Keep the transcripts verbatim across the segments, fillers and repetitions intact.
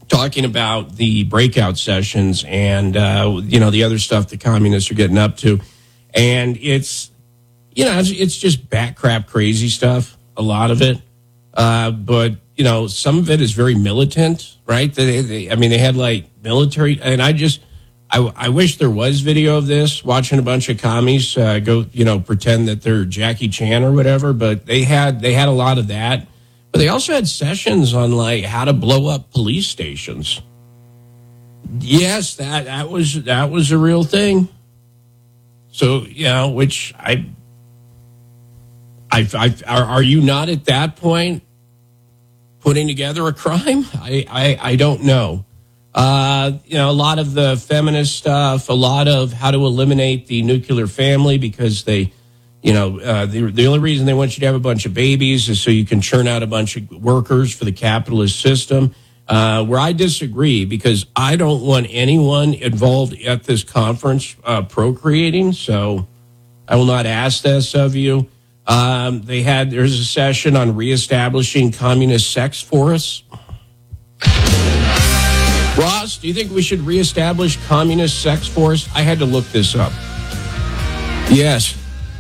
talking about the breakout sessions and, uh, you know, the other stuff the communists are getting up to. And it's, you know, it's, it's just bat crap crazy stuff, a lot of it. Uh, but, you know, some of it is very militant, right? They, they, I mean, they had like military, and I just, I, I wish there was video of this, watching a bunch of commies uh, go, you know, pretend that they're Jackie Chan or whatever. But they had they had a lot of that. But they also had sessions on like how to blow up police stations. Yes, that that was that was a real thing. So, you know, which I, I, I are, are you not at that point putting together a crime? I, I, I don't know. Uh, you know, a lot of the feminist stuff, a lot of how to eliminate the nuclear family because they, you know, uh, the, the only reason they want you to have a bunch of babies is so you can churn out a bunch of workers for the capitalist system. Uh, where I disagree, because I don't want anyone involved at this conference uh, procreating, so I will not ask this of you. Um, they had, there's a session on reestablishing communist sex forests. Ross, do you think we should reestablish communist sex forests? I had to look this up. Yes.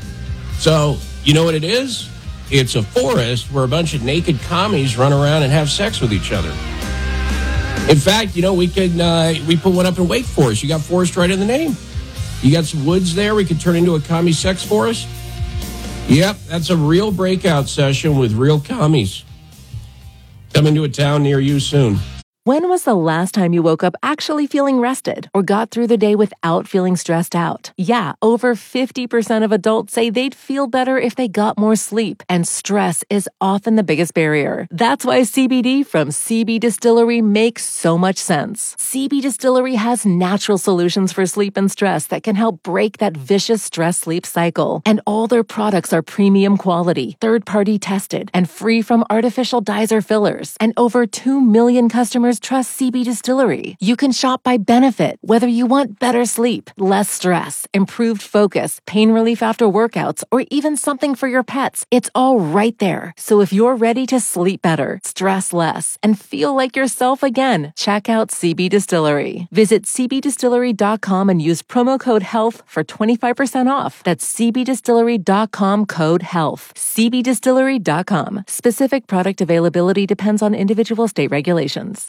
So, you know what it is? It's a forest where a bunch of naked commies run around and have sex with each other. In fact, you know, we could, uh, we put one up in Wake Forest. You got forest right in the name. You got some woods there we could turn into a commie sex forest. Yep, that's a real breakout session with real commies. Coming to a town near you soon. When was the last time you woke up actually feeling rested or got through the day without feeling stressed out? Yeah, over fifty percent of adults say they'd feel better if they got more sleep, and stress is often the biggest barrier. That's why C B D from C B Distillery makes so much sense. C B Distillery has natural solutions for sleep and stress that can help break that vicious stress-sleep cycle. And all their products are premium quality, third-party tested, and free from artificial dyes or fillers. And over two million customers trust C B Distillery. You can shop by benefit, whether you want better sleep, less stress, improved focus, pain relief after workouts, or even something for your pets. It's all right there. So if you're ready to sleep better, stress less, and feel like yourself again, check out C B Distillery. Visit c b distillery dot com and use promo code HEALTH for twenty-five percent off. That's c b distillery dot com code HEALTH. c b distillery dot com. Specific product availability depends on individual state regulations.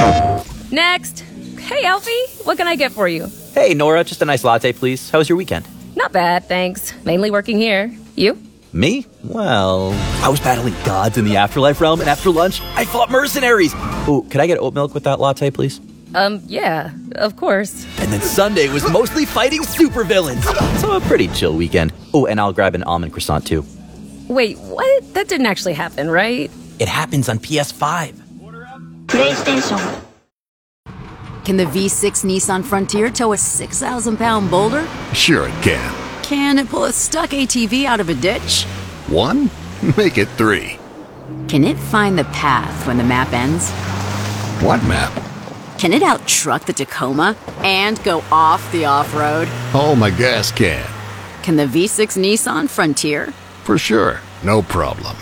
Next. Hey, Alfie, what can I get for you? Hey, Nora, just a nice latte, please. How was your weekend? Not bad, thanks. Mainly working here. You? Me? Well, I was battling gods in the afterlife realm, and after lunch, I fought mercenaries. Oh, could I get oat milk with that latte, please? Um, yeah, of course. And then Sunday was mostly fighting supervillains. So a pretty chill weekend. Oh, and I'll grab an almond croissant, too. Wait, what? That didn't actually happen, right? It happens on P S five. PlayStation. Can the V six Nissan Frontier tow a six thousand pound boulder? Sure it can. Can it pull a stuck A T V out of a ditch? One? Make it three. Can it find the path when the map ends? What map? Can it out-truck the Tacoma and go off the off-road? Oh, my gas can. Can the V six Nissan Frontier? For sure. No problem.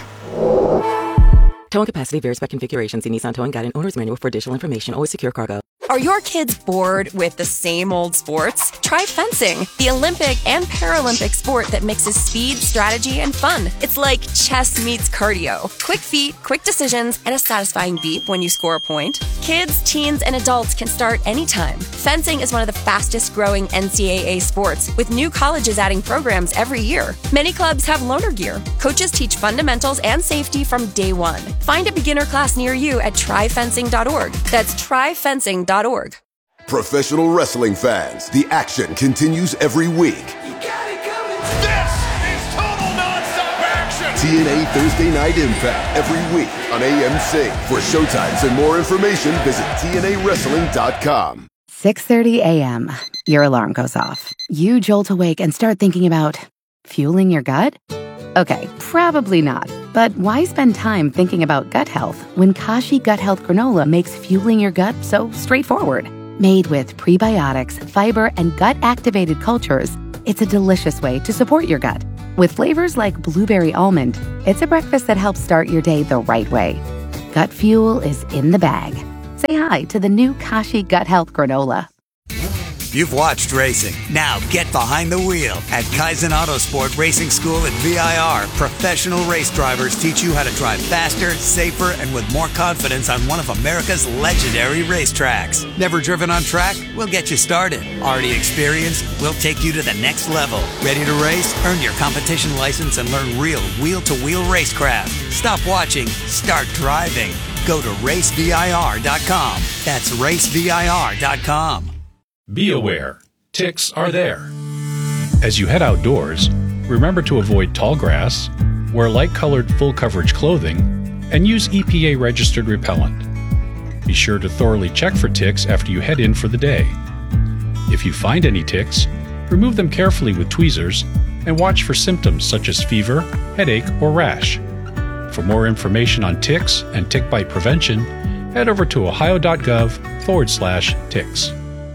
Towing capacity varies by configuration. See Nissan Towing Guide and Owner's Manual for additional information. Always secure cargo. Are your kids bored with the same old sports? Try fencing, the Olympic and Paralympic sport that mixes speed, strategy, and fun. It's like chess meets cardio. Quick feet, quick decisions, and a satisfying beep when you score a point. Kids, teens, and adults can start anytime. Fencing is one of the fastest growing N C double A sports, with new colleges adding programs every year. Many clubs have loaner gear. Coaches teach fundamentals and safety from day one. Find a beginner class near you at try fencing dot org. That's try fencing dot org. Professional wrestling fans, the action continues every week. You got it coming. This is total nonstop action. T N A Thursday Night Impact every week on A M C. For showtimes and more information, visit T N A wrestling dot com. six thirty a.m. Your alarm goes off. You jolt awake and start thinking about fueling your gut? Okay, probably not. But why spend time thinking about gut health when Kashi Gut Health Granola makes fueling your gut so straightforward? Made with prebiotics, fiber, and gut-activated cultures, it's a delicious way to support your gut. With flavors like blueberry almond, it's a breakfast that helps start your day the right way. Gut fuel is in the bag. say hi to the new Kashi Gut Health Granola. You've watched racing. Now get behind the wheel. At Kaizen Autosport Racing School at V I R, professional race drivers teach you how to drive faster, safer, and with more confidence on one of America's legendary racetracks. Never driven on track? We'll get you started. Already experienced? We'll take you to the next level. Ready to race? Earn your competition license and learn real wheel-to-wheel racecraft. Stop watching. Start driving. Go to race V I R dot com. That's race V I R dot com. Be aware, ticks are there. As you head outdoors, remember to avoid tall grass, wear light-colored full-coverage clothing, and use E P A-registered repellent. Be sure to thoroughly check for ticks after you head in for the day. If you find any ticks, remove them carefully with tweezers and watch for symptoms such as fever, headache, or rash. For more information on ticks and tick bite prevention, head over to ohio.gov forward slash ticks.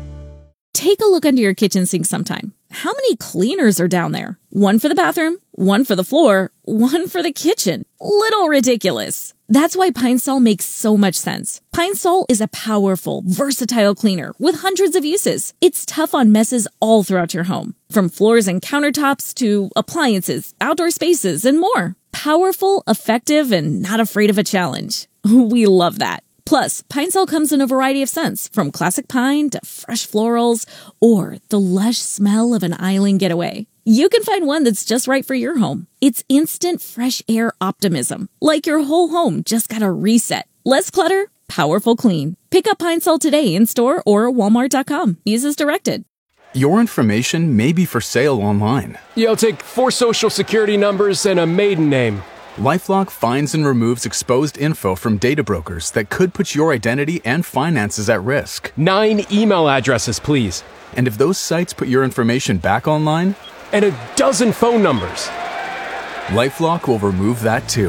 Take a look under your kitchen sink sometime. How many cleaners are down there? One for the bathroom, one for the floor, one for the kitchen. Little ridiculous. That's why Pine Sol makes so much sense. Pine Sol is a powerful, versatile cleaner with hundreds of uses. It's tough on messes all throughout your home, from floors and countertops to appliances, outdoor spaces, and more. Powerful, effective, and not afraid of a challenge. We love that. Plus, Pine Sol comes in a variety of scents, from classic pine to fresh florals, or the lush smell of an island getaway. You can find one that's just right for your home. It's instant fresh air optimism, like your whole home just got a reset. Less clutter, powerful clean. Pick up Pine Sol today in store or walmart dot com. Use as directed. Your information may be for sale online. Yeah, I'll take four social security numbers and a maiden name. LifeLock finds and removes exposed info from data brokers that could put your identity and finances at risk. Nine email addresses, please. And if those sites put your information back online? And a dozen phone numbers. LifeLock will remove that too.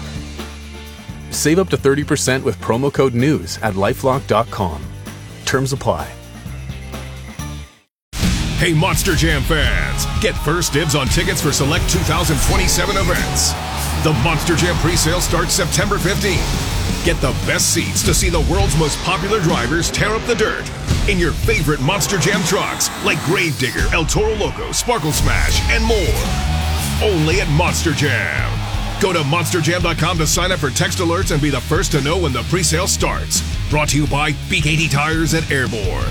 Save up to thirty percent with promo code NEWS at lifelock dot com. Terms apply. Hey, Monster Jam fans! Get first dibs on tickets for select two thousand twenty-seven events. The Monster Jam presale starts September fifteenth. Get the best seats to see the world's most popular drivers tear up the dirt in your favorite Monster Jam trucks like Gravedigger, El Toro Loco, Sparkle Smash, and more. Only at Monster Jam. Go to monster jam dot com to sign up for text alerts and be the first to know when the presale starts. Brought to you by B K T Tires at Airborne.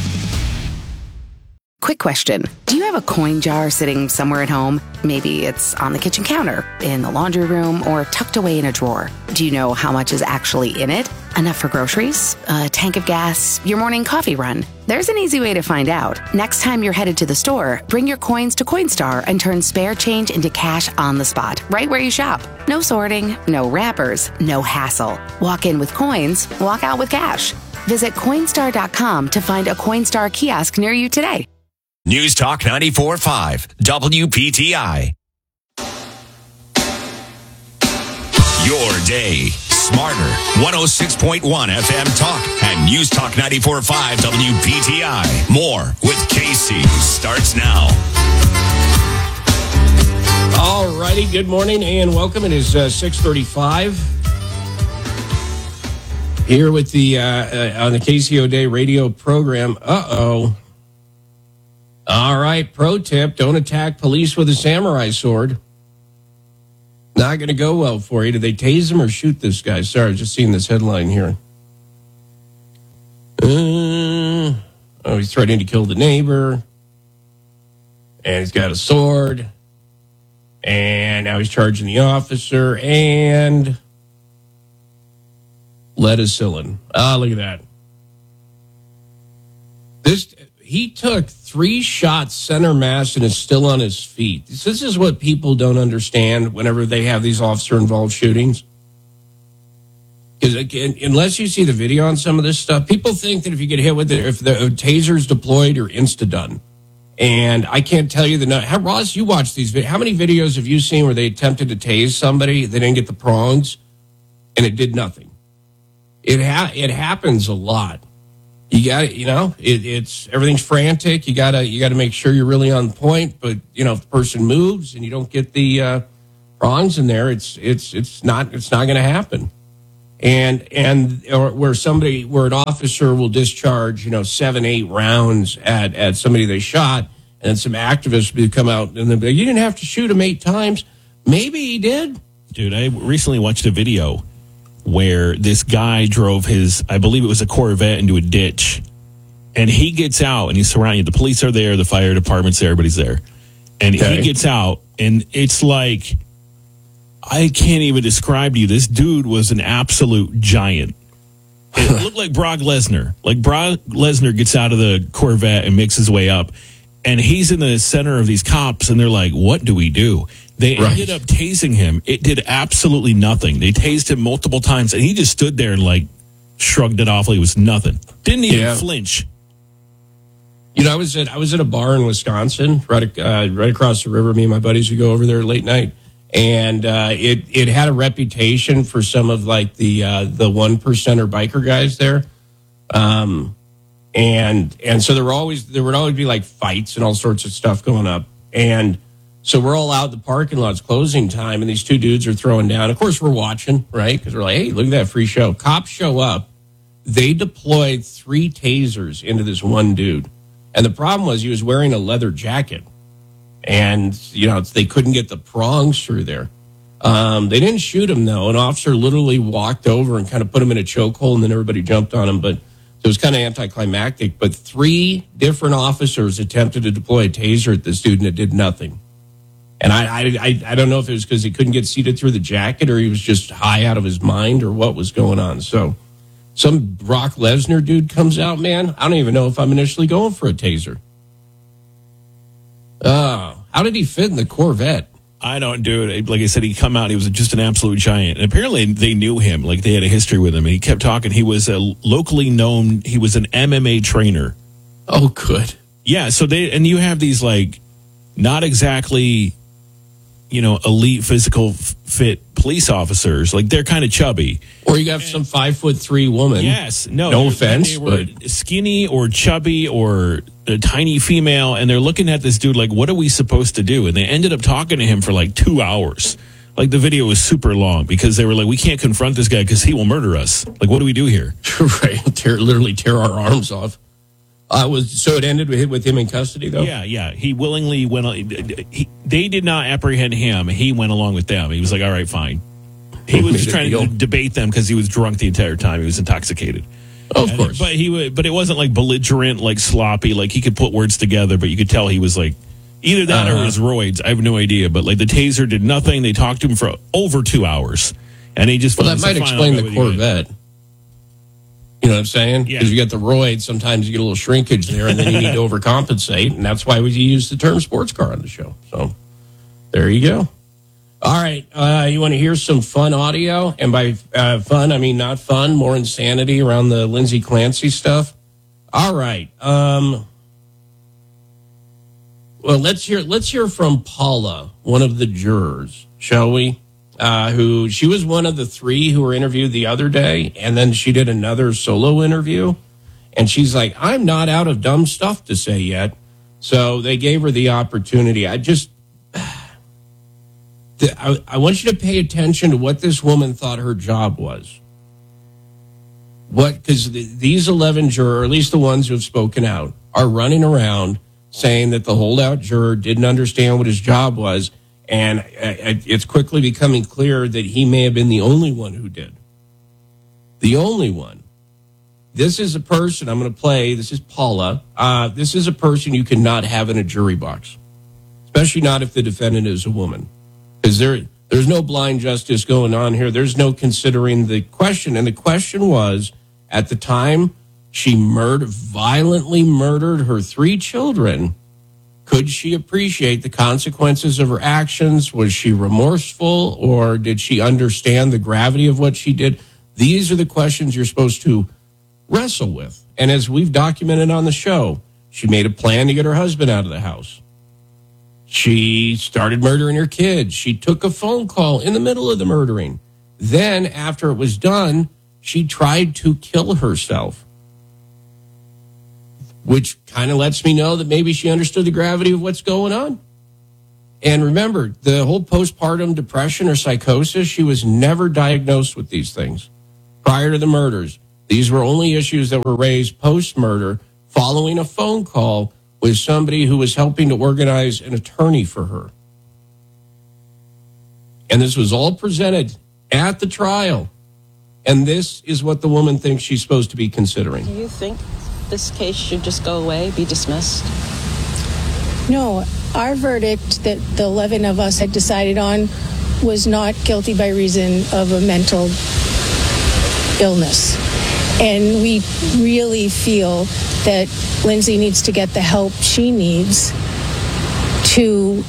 Quick question. Do you have a coin jar sitting somewhere at home? Maybe it's on the kitchen counter, in the laundry room, or tucked away in a drawer. Do you know how much is actually in it? Enough for groceries? A tank of gas? Your morning coffee run? There's an easy way to find out. Next time you're headed to the store, bring your coins to Coinstar and turn spare change into cash on the spot, right where you shop. No sorting, no wrappers, no hassle. Walk in with coins, walk out with cash. Visit Coinstar dot com to find a Coinstar kiosk near you today. News Talk ninety-four point five, W P T I. Your day smarter. one oh six point one F M Talk and News Talk ninety-four point five W P T I. More with Casey starts now. All righty. Good morning and welcome. It is uh, six thirty-five. Here with the, uh, uh, on the Casey O'Day radio program. Uh-oh. All right, pro tip, don't attack police with a samurai sword. Not going to go well for you. Did they tase him or shoot this guy? Sorry, just seeing this headline here. Uh, oh, he's threatening to kill the neighbor. And he's got a sword. And now he's charging the officer. And lead-acetylene. Ah, look at that. This... He took three shots center mass and is still on his feet. This is what people don't understand whenever they have these officer-involved shootings. Because unless you see the video on some of this stuff, people think that if you get hit with it, if the taser's deployed, you're insta-done. And I can't tell you the number. How, Ross, you watch these videos. How many videos have you seen where they attempted to tase somebody, they didn't get the prongs, and it did nothing? It ha- it happens a lot. You got to, you know, it, it's everything's frantic. You got to you got to make sure you're really on point. But, you know, if the person moves and you don't get the uh, prongs in there, it's it's it's not it's not going to happen. And and or where somebody where an officer will discharge, you know, seven, eight rounds at, at somebody they shot, and some activists will come out and they'll be like, you didn't have to shoot him eight times. Maybe he did. Dude, I recently watched a video where this guy drove his, I believe it was a Corvette, into a ditch. And he gets out and he's surrounded. The police are there, the fire department's there, everybody's there. And okay. he gets out and it's like, I can't even describe to you. This dude was an absolute giant. It looked like Brock Lesnar. Like Brock Lesnar gets out of the Corvette and makes his way up. And he's in the center of these cops and they're like, what do we do? They right. ended up tasing him. It did absolutely nothing. They tased him multiple times, and he just stood there and, like, shrugged it off like it was nothing. Didn't even yeah. flinch. You know, I was at I was at a bar in Wisconsin, right uh, right across the river. Me and my buddies would go over there late night, and uh, it it had a reputation for some of like the uh, the one percenter biker guys there, um, and and so there were always there would always be like fights and all sorts of stuff going up, and. So we're all out in the parking lot. It's closing time, and these two dudes are throwing down. Of course, we're watching, right? Because we're like, hey, look at that free show. Cops show up. They deployed three tasers into this one dude. And the problem was he was wearing a leather jacket. And, you know, they couldn't get the prongs through there. Um, they didn't shoot him, though. An officer literally walked over and kind of put him in a chokehold, and then everybody jumped on him. But it was kind of anticlimactic. But three different officers attempted to deploy a taser at this dude, and it did nothing. And I, I, I don't know if it was because he couldn't get seated through the jacket or he was just high out of his mind or what was going on. So some Brock Lesnar dude comes out, man. I don't even know if I'm initially going for a taser. Oh, how did he fit in the Corvette? I don't do it. Like I said, he come out. He was just an absolute giant. And apparently they knew him. Like they had a history with him. And he kept talking. He was a locally known. He was an M M A trainer. Oh, good. Yeah. So they, and you have these like not exactly, you know, elite physical fit police officers. Like they're kind of chubby. Or you have some five foot three woman. Yes. No, no offense. They were but skinny or chubby or a tiny female. And they're looking at this dude like, what are we supposed to do? And they ended up talking to him for like two hours. Like the video was super long because they were like, we can't confront this guy because he will murder us. Like, what do we do here? Right. Tear, literally tear our arms off. Uh, was so it ended with, with him in custody, though? Yeah, yeah. He willingly went. He, they did not apprehend him. He went along with them. He was like, all right, fine. He was just trying to debate them because he was drunk the entire time. He was intoxicated. Oh, of and, course. But he, but it wasn't like belligerent, like sloppy. Like he could put words together, but you could tell he was like either that uh-huh. or his roids. I have no idea. But like the taser did nothing. They talked to him for over two hours, and he just well, that might explain the Corvette. You know what I'm saying? Because yeah. you get the roids, sometimes you get a little shrinkage there, and then you need to overcompensate, and that's why we use the term sports car on the show. So there you go. All right, uh, you want to hear some fun audio? And by uh, fun, I mean not fun, more insanity around the Lindsay Clancy stuff. All right. Um, well, let's hear let's hear from Paula, one of the jurors, shall we? Uh, who she was one of the three who were interviewed the other day, and then she did another solo interview, and she's like, I'm not out of dumb stuff to say yet. So they gave her the opportunity. I just, I, I want you to pay attention to what this woman thought her job was. What, because the, these eleven jurors, or at least the ones who have spoken out, are running around saying that the holdout juror didn't understand what his job was. And it's quickly becoming clear that he may have been the only one who did. The only one. This is a person I'm going to play. This is Paula. Uh, this is a person you cannot have in a jury box, especially not if the defendant is a woman, because there there's no blind justice going on here. There's no considering the question. And the question was, at the time she murdered, violently murdered her three children, could she appreciate the consequences of her actions? Was she remorseful, or did she understand the gravity of what she did? These are the questions you're supposed to wrestle with. And as we've documented on the show, she made a plan to get her husband out of the house. She started murdering her kids. She took a phone call in the middle of the murdering. Then, after it was done, she tried to kill herself, which kind of lets me know that maybe she understood the gravity of what's going on. And remember, the whole postpartum depression or psychosis, she was never diagnosed with these things. prior to the murders. These were only issues that were raised post-murder following a phone call with somebody who was helping to organize an attorney for her. And this was all presented at the trial. And this is what the woman thinks she's supposed to be considering. Do you think this case should just go away, be dismissed? No, our verdict that the eleven of us had decided on was not guilty by reason of a mental illness. And we really feel that Lindsay needs to get the help she needs to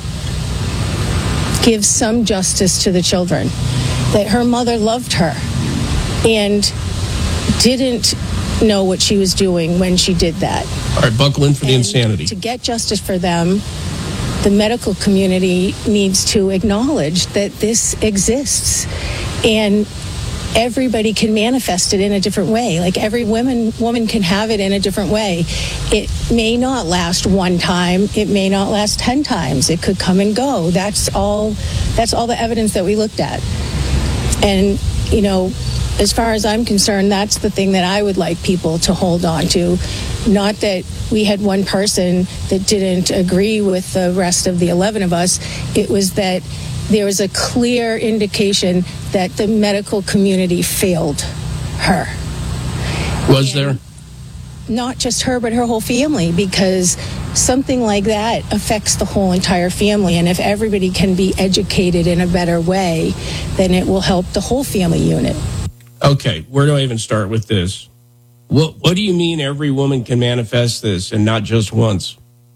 give some justice to the children. That her mother loved her and didn't know what she was doing when she did that. All right, buckle in for the And insanity. To get justice for them, the medical community needs to acknowledge that this exists. And everybody can manifest it in a different way. Like every woman woman can have it in a different way. It may not last one time. It may not last ten times. It could come and go. That's all that's all the evidence that we looked at. And, you know, as far as I'm concerned, that's the thing that I would like people to hold on to. Not that we had one person that didn't agree with the rest of the eleven of us. It was that there was a clear indication that the medical community failed her. Was there? Not just her, but her whole family, because something like that affects the whole entire family. And if everybody can be educated in a better way, then it will help the whole family unit. Okay, where do I even start with this? What What do you mean every woman can manifest this and not just once?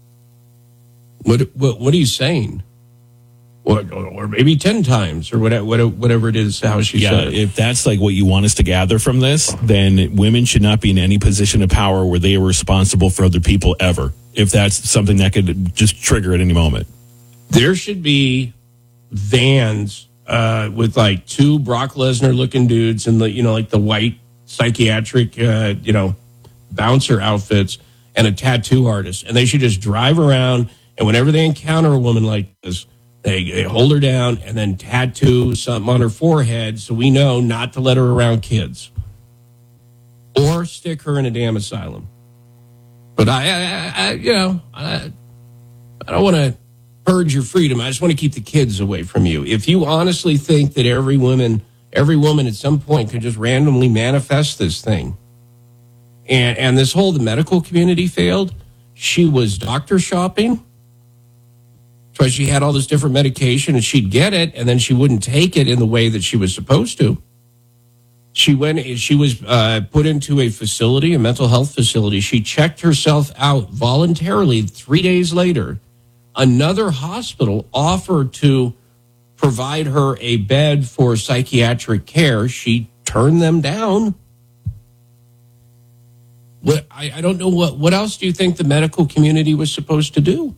What What, what are you saying? Or, or maybe ten times, or whatever, whatever it is, how she yeah, said it. If that's like what you want us to gather from this, then women should not be in any position of power where they are responsible for other people ever. If that's something that could just trigger at any moment. There should be vans uh, with like two Brock Lesnar looking dudes in the, you know, like the white psychiatric, uh, you know, bouncer outfits and a tattoo artist. And they should just drive around, and whenever they encounter a woman like this, They, they hold her down and then tattoo something on her forehead so we know not to let her around kids. Or stick her in a damn asylum. But I, I, I you know, I, I don't want to purge your freedom. I just want to keep the kids away from you. If you honestly think that every woman, every woman at some point could just randomly manifest this thing, and, and this whole, the medical community failed, she was doctor shopping. So she had all this different medication, and she'd get it, and then she wouldn't take it in the way that she was supposed to. She went. She was uh, put into a facility, a mental health facility. She checked herself out voluntarily. Three days later, another hospital offered to provide her a bed for psychiatric care. She turned them down. What I, I don't know what. What else do you think the medical community was supposed to do?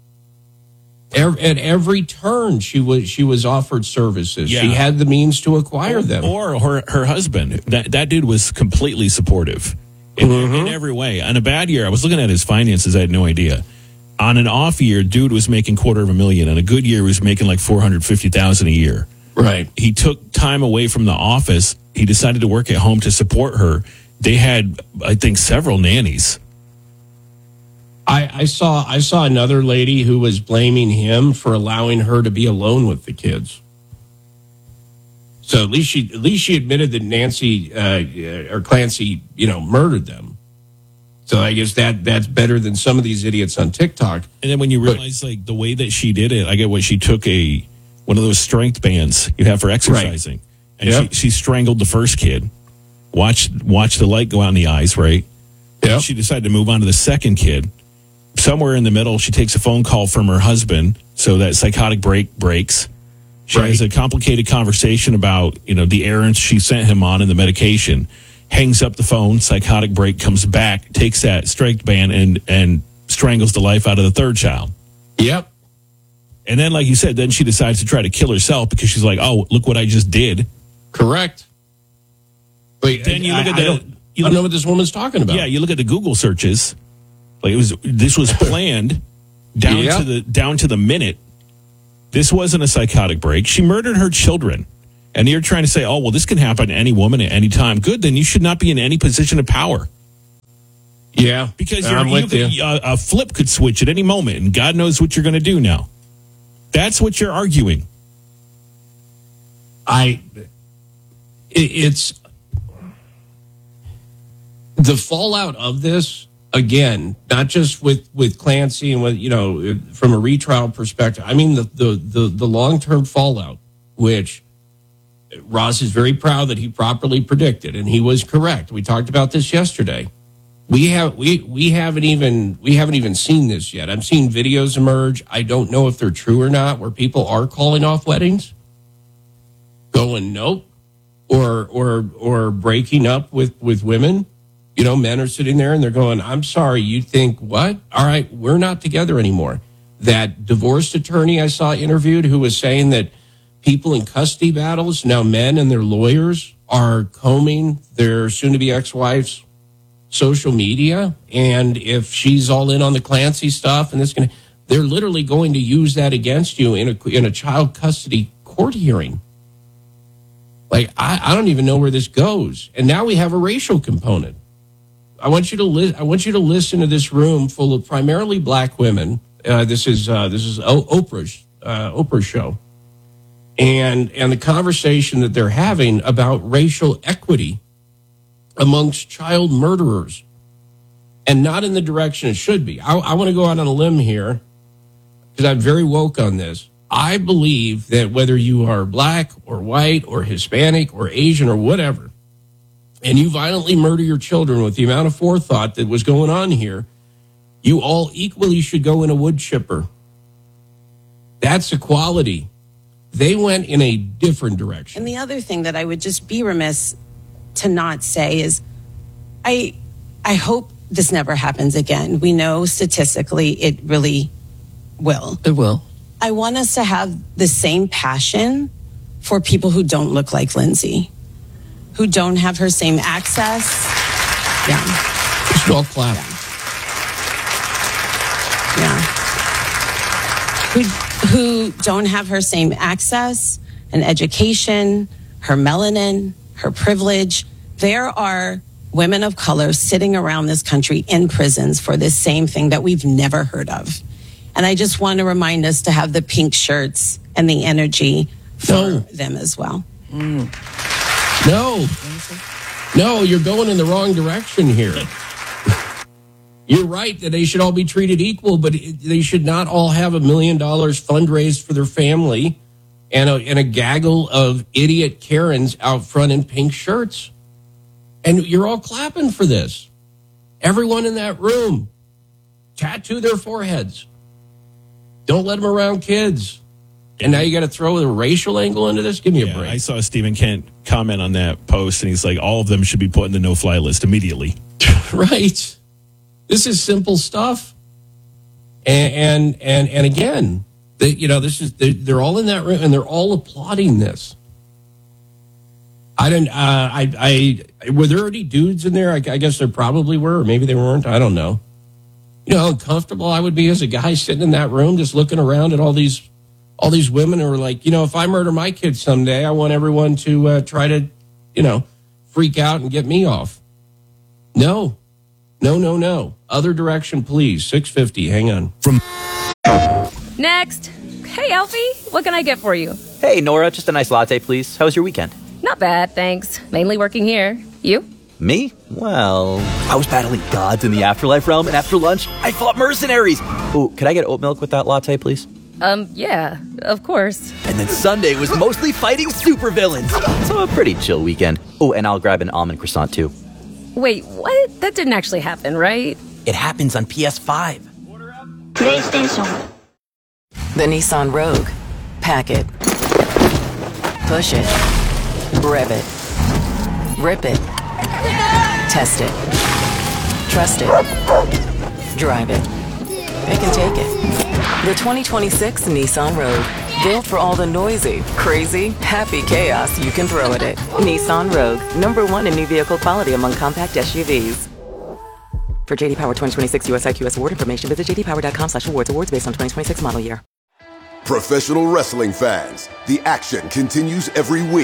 At every turn, she was she was offered services. Yeah. She had the means to acquire them. Or her her husband. That that dude was completely supportive in, mm-hmm. in every way. On a bad year, I was looking at his finances. I had no idea. On an off year, dude was making quarter of a million. On a good year, he was making like four hundred fifty thousand a year. Right. He took time away from the office. He decided to work at home to support her. They had, I think, several nannies. I, I saw I saw another lady who was blaming him for allowing her to be alone with the kids. So at least she at least she admitted that Nancy uh, or Clancy, you know, murdered them. So I guess that that's better than some of these idiots on TikTok. And then when you realize, but, like, the way that she did it, I get what she took a one of those strength bands you have for exercising, right. and yep. she, she strangled the first kid. Watched watched the light go out in the eyes, right? Yeah. She decided to move on to the second kid. Somewhere in the middle, she takes a phone call from her husband, so that psychotic break breaks. She right. has a complicated conversation about, you know, the errands she sent him on and the medication. Hangs up the phone, psychotic break, comes back, takes that strength band and and strangles the life out of the third child. Yep. And then, like you said, then she decides to try to kill herself because she's like, "Oh, look what I just did." Correct. Wait, then you look I, at the. I don't, you I look, don't know what this woman's talking about. Yeah, you look at the Google searches. Like it was, this was planned down yeah. to the down to the minute. This wasn't a psychotic break. She murdered her children. And you're trying to say, oh, well, this can happen to any woman at any time. Good, then you should not be in any position of power. Yeah. Because I'm you're, with you could, you. uh, a flip could switch at any moment, and God knows what you're going to do now. That's what you're arguing. I, it, it's, the fallout of this, again, not just with, with Clancy and with, you know, from a retrial perspective, I mean, the, the, the, the long-term fallout, which Ross is very proud that he properly predicted, and he was correct. We talked about this yesterday. We have we we haven't even we haven't even seen this yet. I'm seeing videos emerge. I don't know if they're true or not, where people are calling off weddings, going nope, or or or breaking up with, with women. You know, men are sitting there and they're going, I'm sorry, you think what? All right, we're not together anymore. That divorced attorney I saw interviewed who was saying that people in custody battles, now men and their lawyers are combing their soon-to-be ex-wife's social media, and if she's all in on the Clancy stuff, and this going, they're literally going to use that against you in a in a child custody court hearing. Like I, I don't even know where this goes, and now we have a racial component. I want you to li- I want you to listen to this room full of primarily black women. Uh, this is uh, this is o- Oprah's uh, Oprah's show, and and the conversation that they're having about racial equity amongst child murderers, and not in the direction it should be. I, I want to go out on a limb here because I'm very woke on this. I believe that whether you are black or white or Hispanic or Asian or whatever, and you violently murder your children with the amount of forethought that was going on here, you all equally should go in a wood chipper. That's equality. They went in a different direction. And the other thing that I would just be remiss to not say is I I hope this never happens again. We know statistically it really will. It will. I want us to have the same passion for people who don't look like Lindsay, who don't have her same access. Yeah. Just all clap. Yeah. yeah. Who, who don't have her same access and education, her melanin, her privilege. There are women of color sitting around this country in prisons for this same thing that we've never heard of. And I just want to remind us to have the pink shirts and the energy for no. them as well. Mm. No. No, you're going in the wrong direction here. You're right that they should all be treated equal, but they should not all have a million dollars fundraised for their family and a, and a gaggle of idiot Karens out front in pink shirts. And you're all clapping for this. Everyone in that room, tattoo their foreheads. Don't let them around kids. And now you got to throw a racial angle into this? Give me yeah, a break. I saw Stephen Kent comment on that post, and he's like, all of them should be put in the no-fly list immediately. Right. This is simple stuff. And and and, and again, they, you know, this is they're, they're all in that room, and they're all applauding this. I didn't. Uh, I. I. Were there any dudes in there? I, I guess there probably were, or maybe they weren't. I don't know. You know how uncomfortable I would be as a guy sitting in that room, just looking around at all these, all these women who are like, you know, if I murder my kids someday, I want everyone to uh, try to, you know, freak out and get me off. No, no, no, no. Other direction, please. six fifty. Hang on. From next. Hey, Alfie. What can I get for you? Hey, Nora. Just a nice latte, please. How was your weekend? Not bad, thanks. Mainly working here. You? Me? Well, I was battling gods in the afterlife realm, and after lunch, I fought mercenaries. Oh, could I get oat milk with that latte, please? Um, yeah, of course. And then Sunday was mostly fighting supervillains. So a pretty chill weekend. Oh, and I'll grab an almond croissant, too. Wait, what? That didn't actually happen, right? It happens on P S five. PlayStation. The Nissan Rogue. Pack it. Push it. Rev it. Rip it. Test it. Trust it. Drive it. It can take it. The twenty twenty-six Nissan Rogue. Built for all the noisy, crazy, happy chaos you can throw at it. Nissan Rogue. Number one in new vehicle quality among compact S U Vs. For J D Power twenty twenty-six U S I Q S award information, visit j d power dot com slash awards. Awards based on twenty twenty-six model year. Professional wrestling fans, the action continues every week.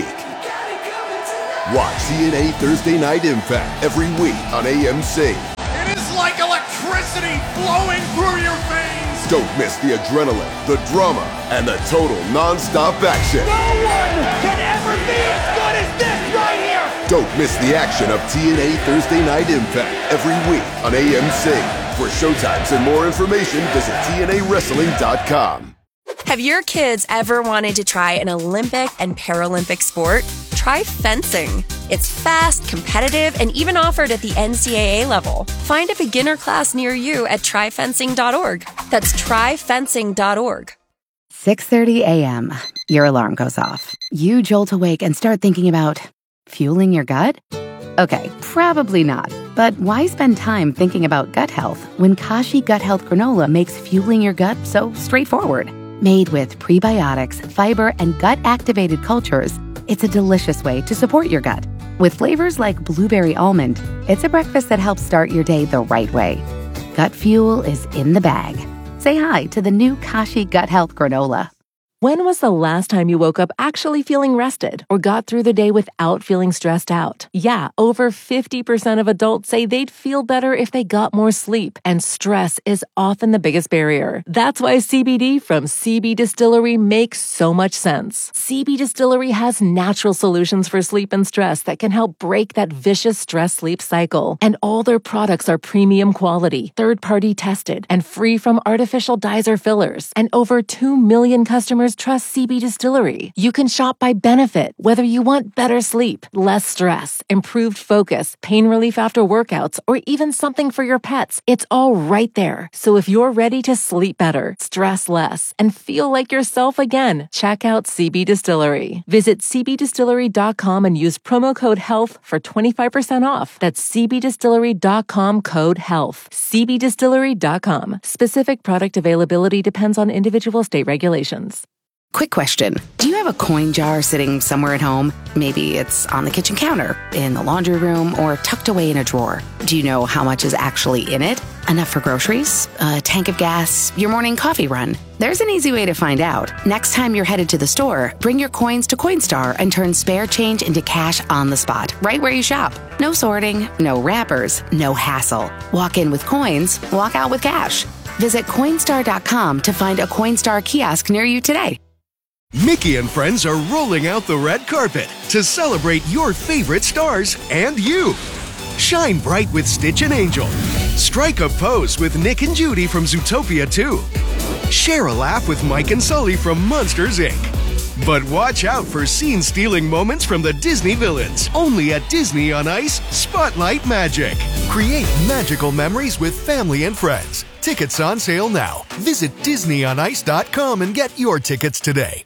Watch T N A Thursday Night Impact every week on A M C. It is like electricity flowing through your veins. Don't miss the adrenaline, the drama, and the total non-stop action. No one can ever be as good as this right here. Don't miss the action of T N A Thursday Night Impact every week on A M C. For showtimes and more information, visit T N A wrestling dot com. Have your kids ever wanted to try an Olympic and Paralympic sport? Try fencing. It's fast, competitive, and even offered at the N C double A level. Find a beginner class near you at try fencing dot org. That's try fencing dot org. six thirty a.m. Your alarm goes off. You jolt awake and start thinking about fueling your gut? Okay, probably not. But why spend time thinking about gut health when Kashi Gut Health Granola makes fueling your gut so straightforward? Made with prebiotics, fiber, and gut-activated cultures, it's a delicious way to support your gut. With flavors like blueberry almond, it's a breakfast that helps start your day the right way. Gut fuel is in the bag. Say hi to the new Kashi Gut Health Granola. When was the last time you woke up actually feeling rested or got through the day without feeling stressed out? Yeah, over fifty percent of adults say they'd feel better if they got more sleep, and stress is often the biggest barrier. That's why C B D from C B Distillery makes so much sense. C B Distillery has natural solutions for sleep and stress that can help break that vicious stress-sleep cycle. And all their products are premium quality, third-party tested, and free from artificial dyes or fillers. And over two million customers trust C B Distillery. You can shop by benefit, whether you want better sleep, less stress, improved focus, pain relief after workouts, or even something for your pets. It's all right there. So if you're ready to sleep better, stress less, and feel like yourself again, check out C B Distillery. Visit c b distillery dot com and use promo code HEALTH for twenty-five percent off. That's c b distillery dot com code HEALTH. c b distillery dot com. Specific product availability depends on individual state regulations. Quick question. Do you have a coin jar sitting somewhere at home? Maybe it's on the kitchen counter, in the laundry room, or tucked away in a drawer. Do you know how much is actually in it? Enough for groceries? A tank of gas? Your morning coffee run? There's an easy way to find out. Next time you're headed to the store, bring your coins to Coinstar and turn spare change into cash on the spot, right where you shop. No sorting, no wrappers, no hassle. Walk in with coins, walk out with cash. Visit Coinstar dot com to find a Coinstar kiosk near you today. Mickey and friends are rolling out the red carpet to celebrate your favorite stars and you. Shine bright with Stitch and Angel. Strike a pose with Nick and Judy from Zootopia two. Share a laugh with Mike and Sully from Monsters, Incorporated. But watch out for scene-stealing moments from the Disney villains. Only at Disney on Ice Spotlight Magic. Create magical memories with family and friends. Tickets on sale now. Visit disney on ice dot com and get your tickets today.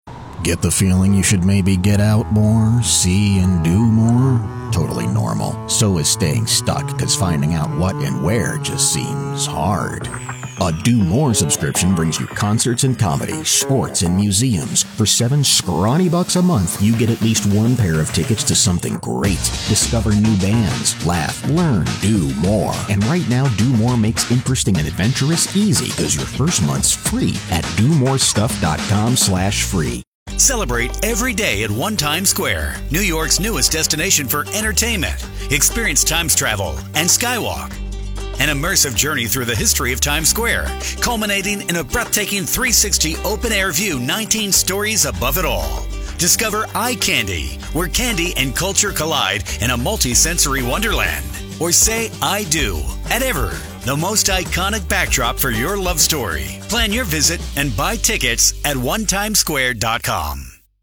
Get the feeling you should maybe get out more, see and do more? Totally normal. So is staying stuck, because finding out what and where just seems hard. A Do More subscription brings you concerts and comedy, sports and museums. For seven scrawny bucks a month, you get at least one pair of tickets to something great. Discover new bands, laugh, learn, do more. And right now, Do More makes interesting and adventurous easy, because your first month's free at do more stuff dot com slash free. Celebrate every day at One Times Square, New York's newest destination for entertainment. Experience Times travel and Skywalk. An immersive journey through the history of Times Square, culminating in a breathtaking three sixty open-air view, nineteen stories above it all. Discover Eye Candy, where candy and culture collide in a multi-sensory wonderland. Or say I do at Ever, the most iconic backdrop for your love story. Plan your visit and buy tickets at one times square dot com.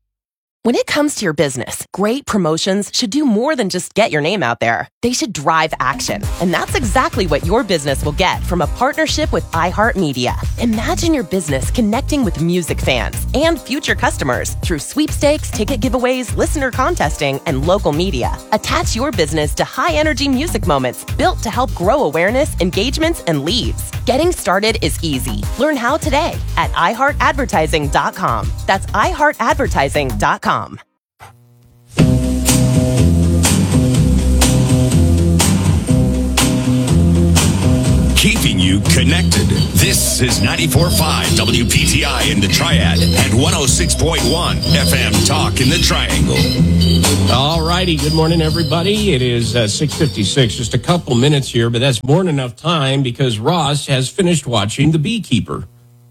When it comes to your business, great promotions should do more than just get your name out there. They should drive action. And that's exactly what your business will get from a partnership with iHeartMedia. Imagine your business connecting with music fans and future customers through sweepstakes, ticket giveaways, listener contesting, and local media. Attach your business to high-energy music moments built to help grow awareness, engagements, and leads. Getting started is easy. Learn how today at i heart advertising dot com. That's i heart advertising dot com. keeping you connected. This is ninety-four point five W P T I in the Triad and one oh six point one F M Talk in the Triangle. All righty. Good morning, everybody. It is uh, six fifty-six. Just a couple minutes here, but that's more than enough time because Ross has finished watching The Beekeeper.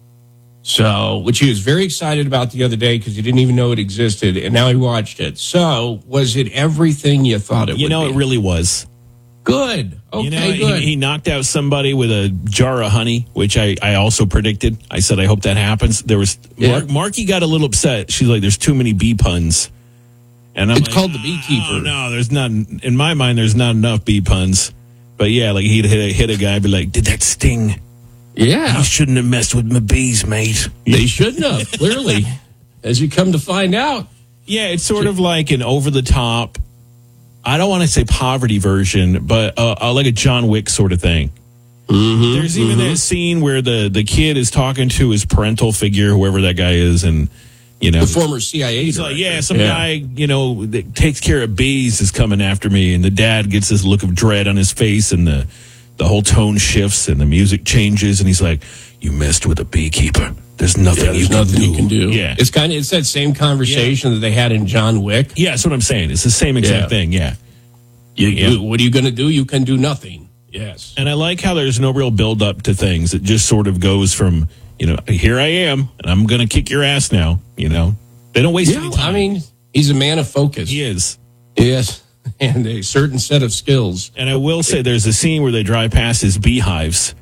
So, which he was very excited about the other day because he didn't even know it existed, and now he watched it. So, was it everything you thought it you would know, be? it really was. Good. Okay, you know, good. He, he knocked out somebody with a jar of honey, which I, I also predicted. I said, I hope that happens. There was Yeah. Mark, Marky got a little upset. She's like, there's too many bee puns. And I'm It's like, called The Beekeeper. Oh, no, there's not, in my mind, there's not enough bee puns. But yeah, like he'd hit a, hit a guy, be like, did that sting? Yeah. You shouldn't have messed with my bees, mate. They shouldn't have, clearly, as you come to find out. Yeah, it's sort of like an over-the-top, I don't want to say poverty version, but uh, uh, like a John Wick sort of thing. Mm-hmm, There's even mm-hmm. that scene where the, the kid is talking to his parental figure, whoever that guy is, and, you know. The former C I A He's director. like, yeah, some Yeah. guy, you know, that takes care of bees is coming after me. And the dad gets this look of dread on his face, and the, the whole tone shifts, and the music changes, and he's like, you messed with a beekeeper. There's nothing, Yeah, there's you, can nothing do. you can do. Yeah. It's kind of it's that same conversation that they had in John Wick. Yeah, that's what I'm saying. It's the same exact Yeah. thing, yeah. You, Yeah. you- what are you going to do? You can do nothing. Yes. And I like how there's no real build up to things. It just sort of goes from, you know, here I am, and I'm going to kick your ass now. You know, they don't waste Yeah, any time. I mean, he's a man of focus. He is. Yes. And a certain set of skills. And I will say there's a scene where they drive past his beehives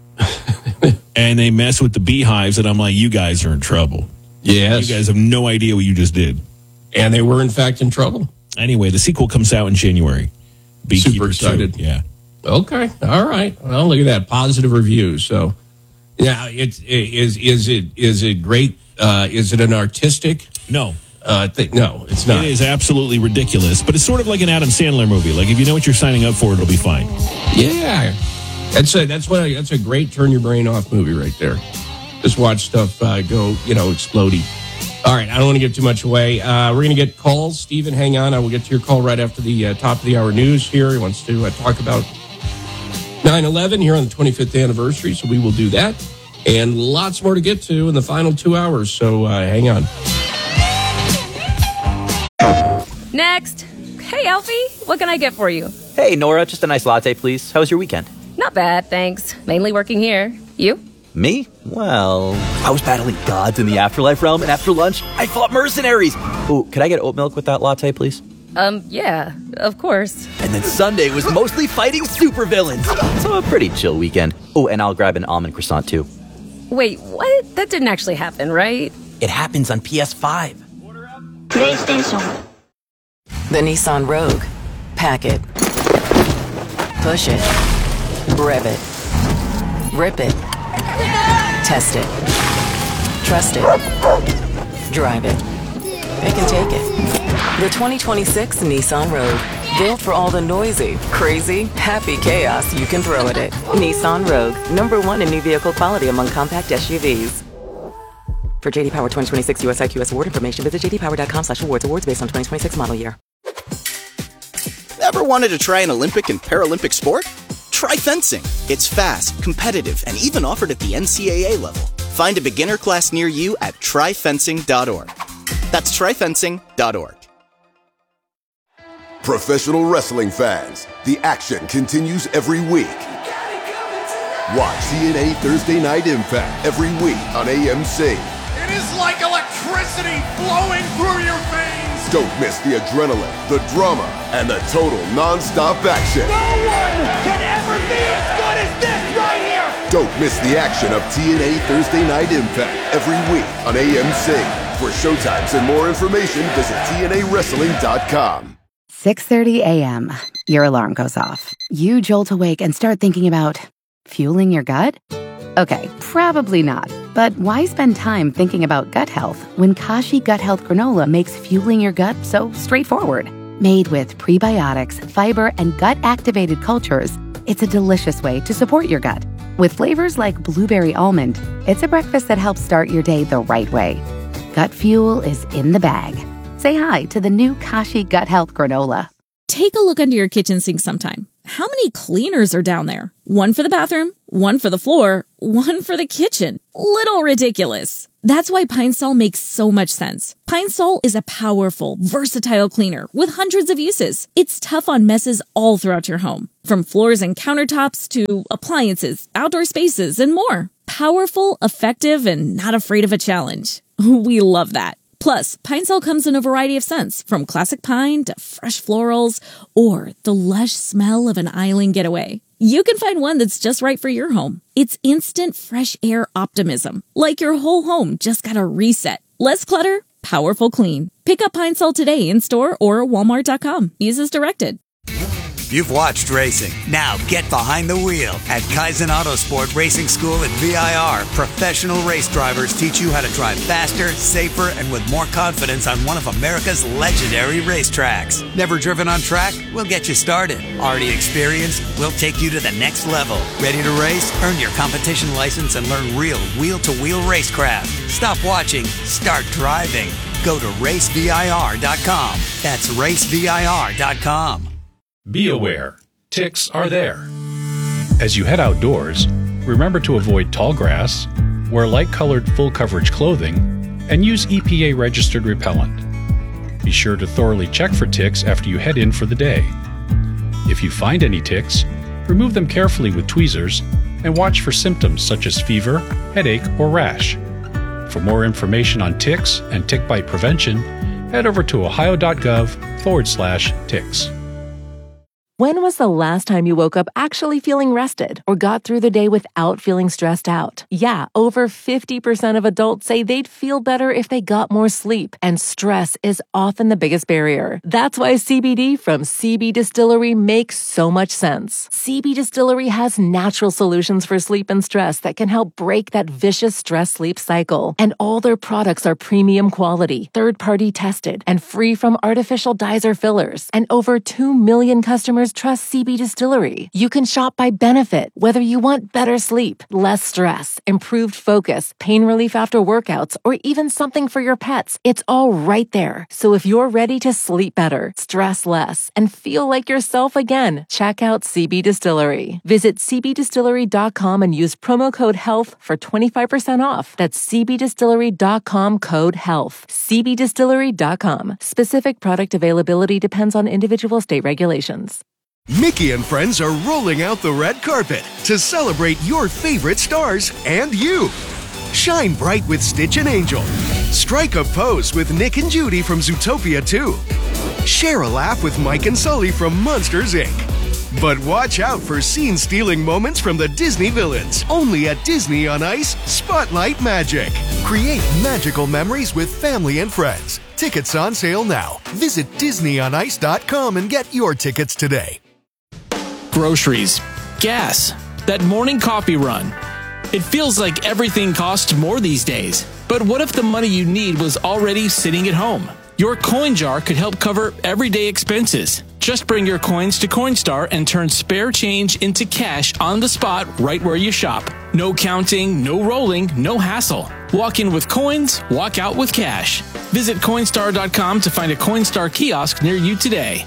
and they mess with the beehives, and I'm like, you guys are in trouble. Yes. You guys have no idea what you just did. And they were, in fact, in trouble. Anyway, the sequel comes out in January. Beekeeper Super excited. two. Yeah. Okay. All right. Well, look at that. Positive reviews. So, yeah, it's, it, is, is it, is it great? Uh, is it an artistic? No. Uh, th- no, it's not. It is absolutely ridiculous, but it's sort of like an Adam Sandler movie. Like, if you know what you're signing up for, it'll be fine. Yeah. That's a, that's what I, that's a great turn your brain off movie right there. Just watch stuff uh, go, you know, explodey. All right, I don't want to give too much away. Uh, we're going to get calls. Stephen, hang on. I will get to your call right after the uh, top of the hour news here. He wants to uh, talk about nine eleven here on the twenty-fifth anniversary, so we will do that. And lots more to get to in the final two hours, so uh, hang on. Next. Hey, Alfie, what can I get for you? Hey, Nora, just a nice latte, please. How was your weekend? Not bad, thanks. Mainly working here. You? Me? Well, I was battling gods in the afterlife realm, and after lunch, I fought mercenaries. Oh, could I get oat milk with that latte, please? Um, yeah, of course. And then Sunday was mostly fighting supervillains. So a pretty chill weekend. Oh, and I'll grab an almond croissant, too. Wait, what? That didn't actually happen, right? It happens on P S five. PlayStation. The Nissan Rogue. Pack it. Push it. Rev it. Rip it. Test it. Trust it. Drive it. It can take it. The twenty twenty-six Nissan Rogue. Built for all the noisy, crazy, happy chaos you can throw at it. Nissan Rogue. Number one in new vehicle quality among compact S U Vs. For J D Power twenty twenty-six U S I Q S award information, visit j d power dot com slash awards. Awards based on twenty twenty-six model year. Ever wanted to try an Olympic and Paralympic sport? Try fencing. It's fast, competitive, and even offered at the N C A A level. Find a beginner class near you at try fencing dot org. That's try fencing dot org. Professional wrestling fans, the action continues every week. Watch T N A Thursday Night Impact every week on A M C. It is like electricity flowing through your veins. Don't miss the adrenaline, the drama, and the total non-stop action. No one can ever be as good as this right here. Don't miss the action of T N A Thursday Night Impact every week on A M C. For showtimes and more information, visit T N A wrestling dot com. six thirty a.m. Your alarm goes off. You jolt awake and start thinking about fueling your gut? Okay, probably not. But why spend time thinking about gut health when Kashi Gut Health Granola makes fueling your gut so straightforward? Made with prebiotics, fiber, and gut-activated cultures, it's a delicious way to support your gut. With flavors like blueberry almond, it's a breakfast that helps start your day the right way. Gut fuel is in the bag. Say hi to the new Kashi Gut Health Granola. Take a look under your kitchen sink sometime. How many cleaners are down there? One for the bathroom, One for the floor, one for the kitchen. Little ridiculous. That's why Pine Sol makes so much sense. Pine Sol is a powerful, versatile cleaner with hundreds of uses. It's tough on messes all throughout your home, from floors and countertops to appliances, outdoor spaces, and more. Powerful, effective, and not afraid of a challenge. We love that. Plus, Pine Sol comes in a variety of scents, from classic pine to fresh florals, or the lush smell of an island getaway. You can find one that's just right for your home. It's instant fresh air optimism, like your whole home just got a reset. Less clutter, powerful clean. Pick up Pine Sol today in store or walmart dot com. Use as directed. You've watched racing. Now get behind the wheel. At Kaizen Autosport Racing School at V I R, professional race drivers teach you how to drive faster, safer, and with more confidence on one of America's legendary racetracks. Never driven on track? We'll get you started. Already experienced? We'll take you to the next level. Ready to race? Earn your competition license and learn real wheel-to-wheel racecraft. Stop watching. Start driving. Go to race V I R dot com. That's race V I R dot com. Be aware, ticks are there. As you head outdoors, remember to avoid tall grass, wear light-colored full-coverage clothing, and use E P A-registered repellent. Be sure to thoroughly check for ticks after you head in for the day. If you find any ticks, remove them carefully with tweezers and watch for symptoms such as fever, headache, or rash. For more information on ticks and tick bite prevention, head over to ohio.gov forward slash ticks. When was the last time you woke up actually feeling rested or got through the day without feeling stressed out? Yeah, over fifty percent of adults say they'd feel better if they got more sleep, and stress is often the biggest barrier. That's why C B D from C B Distillery makes so much sense. C B Distillery has natural solutions for sleep and stress that can help break that vicious stress-sleep cycle. And all their products are premium quality, third-party tested, and free from artificial dyes or fillers. And over two million customers trust C B Distillery. You can shop by benefit, whether you want better sleep, less stress, improved focus, pain relief after workouts, or even something for your pets. It's all right there. So if you're ready to sleep better, stress less, and feel like yourself again, check out C B Distillery. Visit c b distillery dot com and use promo code HEALTH for twenty-five percent off. That's c b distillery dot com code HEALTH. c b distillery dot com. Specific product availability depends on individual state regulations. Mickey and friends are rolling out the red carpet to celebrate your favorite stars and you. Shine bright with Stitch and Angel. Strike a pose with Nick and Judy from Zootopia two. Share a laugh with Mike and Sully from Monsters, Incorporated. But watch out for scene-stealing moments from the Disney villains. Only at Disney on Ice Spotlight Magic. Create magical memories with family and friends. Tickets on sale now. Visit disney on ice dot com and get your tickets today. Groceries, gas, that morning coffee run. It feels like everything costs more these days. But what if the money you need was already sitting at home? Your coin jar could help cover everyday expenses. Just bring your coins to Coinstar and turn spare change into cash on the spot right where you shop. No counting, no rolling, no hassle. Walk in with coins, walk out with cash. Visit Coinstar dot com to find a Coinstar kiosk near you today.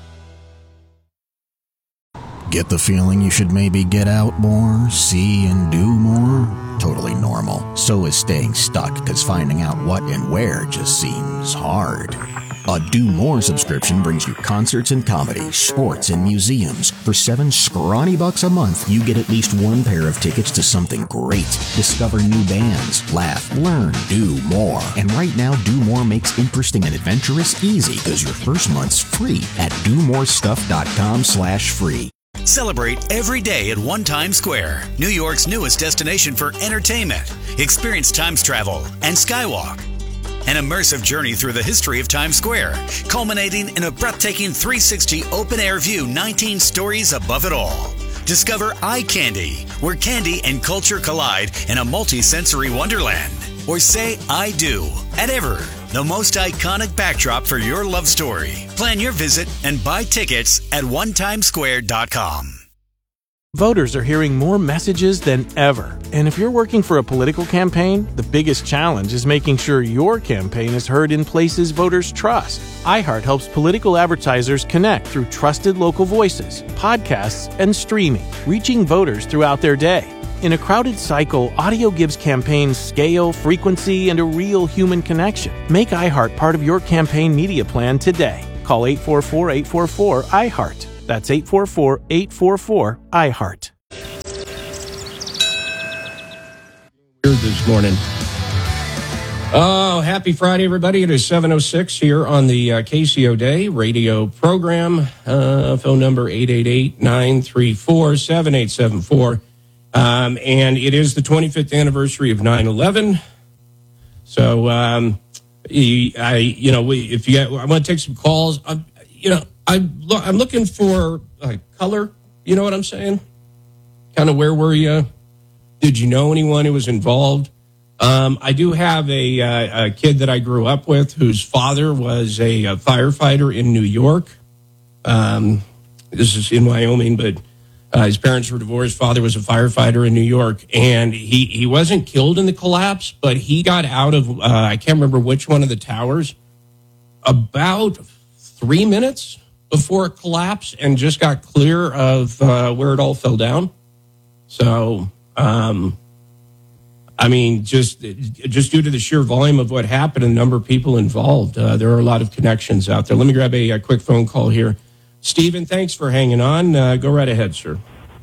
Get the feeling you should maybe get out more, see and do more? Totally normal. So is staying stuck, because finding out what and where just seems hard. A Do More subscription brings you concerts and comedy, sports and museums. For seven scrawny bucks a month, you get at least one pair of tickets to something great. Discover new bands, laugh, learn, do more. And right now, Do More makes interesting and adventurous easy, because your first month's free at do more stuff dot com slash free. Celebrate every day at One Times Square, New York's newest destination for entertainment. Experience Times travel and Skywalk. An immersive journey through the history of Times Square, culminating in a breathtaking three sixty open-air view, nineteen stories above it all. Discover Eye Candy, where candy and culture collide in a multi-sensory wonderland. Or say I do at Ever, the most iconic backdrop for your love story. Plan your visit and buy tickets at one times square dot com. Voters are hearing more messages than ever. And if you're working for a political campaign, the biggest challenge is making sure your campaign is heard in places voters trust. iHeart helps political advertisers connect through trusted local voices, podcasts, and streaming, reaching voters throughout their day. In a crowded cycle, audio gives campaigns scale, frequency, and a real human connection. Make iHeart part of your campaign media plan today. Call eight four four, eight four four, iHeart. That's eight four four, eight four four, iHeart. Here this morning. Oh, happy Friday, everybody. It is seven oh six here on the uh, K C O Day radio program. Uh, phone number eight eight eight, nine three four, seven eight seven four. Um, and it is the twenty-fifth anniversary of nine eleven. So, um, I, you know, we, if you, I want to take some calls. I'm, you know, I'm, I'm looking for uh, color. You know what I'm saying? Kind of where were you? Did you know anyone who was involved? Um, I do have a, uh, a kid that I grew up with whose father was a, a firefighter in New York. Um, this is in Wyoming, but uh, his parents were divorced. Father was a firefighter in New York, and he, he wasn't killed in the collapse, but he got out of, uh, I can't remember which one of the towers, about three minutes before it collapsed and just got clear of uh, where it all fell down. So, um... I mean, just just due to the sheer volume of what happened and the number of people involved, uh, there are a lot of connections out there. Let me grab a, a quick phone call here. Stephen, thanks for hanging on. Uh, go right ahead, sir.